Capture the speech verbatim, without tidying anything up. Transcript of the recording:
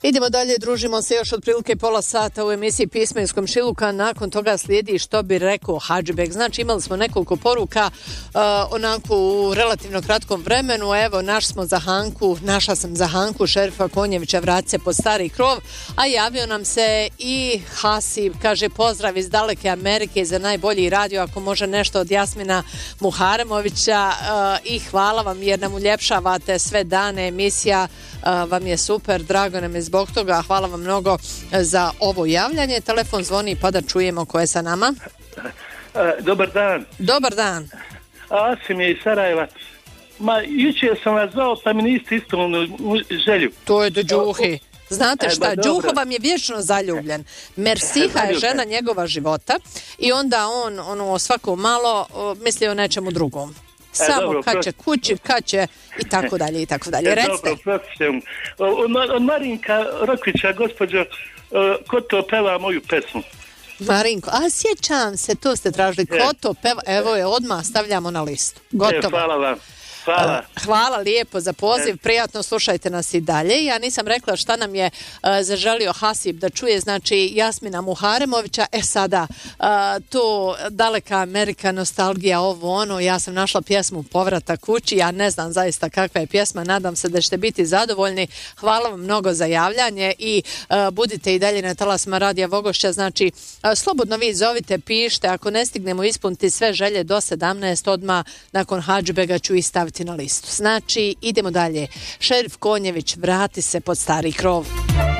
Idemo dalje, družimo se još otprilike pola sata u emisiji Pisma iz komšiluka. Nakon toga slijedi što bi rekao Hadžibek. Znači imali smo nekoliko poruka uh, onako u relativno kratkom vremenu. Evo, naš smo za Hanku, naša sam za Hanku Šerifa Konjevića, vrati se pod stari krov. A javio nam se i Hasib, kaže pozdrav iz daleke Amerike za najbolji radio, ako može nešto od Jasmina Muharemovića, uh, i hvala vam jer nam uljepšavate sve dane, emisija uh, vam je super, drago nam je zbog toga, hvala vam mnogo za ovo javljanje. Telefon zvoni pa da čujemo ko je sa nama. Dobar dan. Dobar dan. Asim je iz Sarajeva. Ma, jučer sam vas zvao pa mi niste ispunili želju. To je do Đuhi. Znate šta, e, Đuho vam je vječno zaljubljen. Mersiha je žena njegova života i onda on ono svako malo o, misli o nečemu drugom. Samo e, dobro, kad će kući, kad će i tako dalje i tako dalje. E, recite. Od, od Marinka Rokvića, gospođo, ko to peva moju pesmu? Marinko, a sjećam se, to ste tražili, ko e. to peva, evo je, odmah stavljamo na listu. Gotovo. E, hvala vam. Hvala. Hvala lijepo za poziv, prijatno slušajte nas i dalje. Ja nisam rekla šta nam je uh, zaželio Hasib da čuje, znači Jasmina Muharemovića. E sada, uh, to daleka Amerika, nostalgija, ovo ono, ja sam našla pjesmu Povrata kući, ja ne znam zaista kakva je pjesma, nadam se da ćete biti zadovoljni. Hvala vam mnogo za javljanje i uh, budite i dalje na talasima Radija Vogošća, znači uh, slobodno vi zovite, pište, ako ne stignemo ispuniti sve želje do sedamnaest, odmah nakon Hadžibega ću i staviti na listu. Znači, idemo dalje. Šerif Konjević, vrati se pod stari krov.